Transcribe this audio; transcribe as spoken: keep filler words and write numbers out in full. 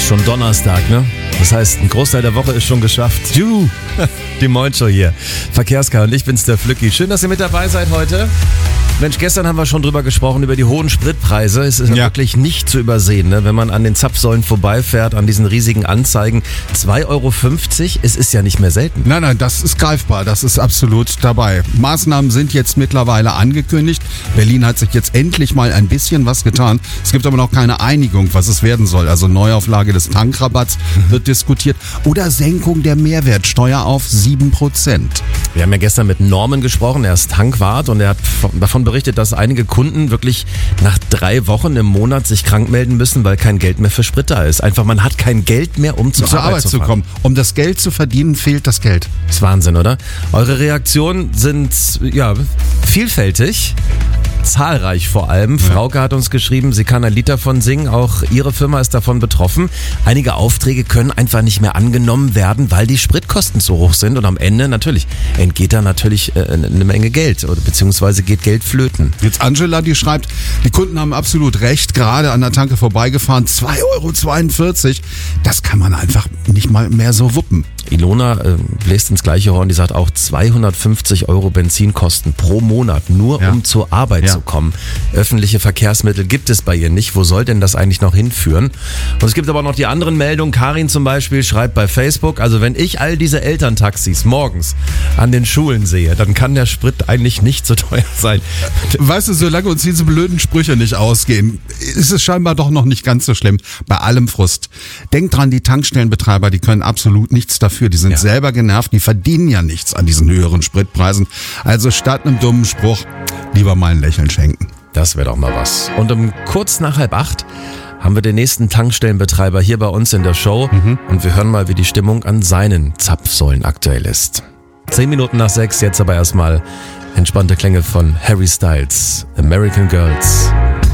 Schon Donnerstag, ne? Das heißt, ein Großteil der Woche ist schon geschafft. Juhu! Die Moin-Show hier. Verkehrskar und ich bin's, der Flücki. Schön, dass ihr mit dabei seid heute. Mensch, gestern haben wir schon drüber gesprochen, über die hohen Spritpreise. Es ist ja wirklich nicht zu übersehen, ne? Wenn man an den Zapfsäulen vorbeifährt, an diesen riesigen Anzeigen. zwei Euro fünfzig, es ist ja nicht mehr selten. Nein, nein, das ist greifbar, das ist absolut dabei. Maßnahmen sind jetzt mittlerweile angekündigt. Berlin hat sich jetzt endlich mal ein bisschen was getan. Es gibt aber noch keine Einigung, was es werden soll. Also Neuauflage des Tankrabatts wird diskutiert oder Senkung der Mehrwertsteuer auf sieben Prozent. Wir haben ja gestern mit Norman gesprochen, er ist Tankwart und er hat davon berichtet, dass einige Kunden wirklich nach drei Wochen im Monat sich krank melden müssen, weil kein Geld mehr für Sprit da ist. Einfach, man hat kein Geld mehr, um zur, zur Arbeit, Arbeit zu, zu kommen. Um das Geld zu verdienen, fehlt das Geld. Das ist Wahnsinn, oder? Eure Reaktionen sind ja vielfältig. Zahlreich vor allem. Ja. Frauke hat uns geschrieben, sie kann ein Lied davon singen, auch ihre Firma ist davon betroffen. Einige Aufträge können einfach nicht mehr angenommen werden, weil die Spritkosten zu hoch sind und am Ende natürlich entgeht da natürlich äh, eine Menge Geld oder beziehungsweise geht Geld flöten. Jetzt Angela, die schreibt, die Kunden haben absolut recht, gerade an der Tanke vorbeigefahren, zwei Euro zweiundvierzig, das kann man einfach nicht mal mehr so wuppen. Ilona äh, bläst ins gleiche Horn, die sagt auch zweihundertfünfzig Euro Benzinkosten pro Monat, nur ja. um zur Arbeit ja. zu kommen. Öffentliche Verkehrsmittel gibt es bei ihr nicht. Wo soll denn das eigentlich noch hinführen? Und es gibt aber noch die anderen Meldungen. Karin zum Beispiel schreibt bei Facebook, also wenn ich all diese Elterntaxis morgens an den Schulen sehe, dann kann der Sprit eigentlich nicht so teuer sein. Weißt du, solange uns diese blöden Sprüche nicht ausgehen, ist es scheinbar doch noch nicht ganz so schlimm. Bei allem Frust. Denkt dran, die Tankstellenbetreiber, die können absolut nichts dafür. Die sind ja. selber genervt, die verdienen ja nichts an diesen höheren Spritpreisen. Also statt einem dummen Spruch lieber mal ein Lächeln schenken. Das wäre doch mal was. Und um kurz nach halb acht haben wir den nächsten Tankstellenbetreiber hier bei uns in der Show. Mhm. Und wir hören mal, wie die Stimmung an seinen Zapfsäulen aktuell ist. Zehn Minuten nach sechs, jetzt aber erstmal entspannte Klänge von Harry Styles, American Girls.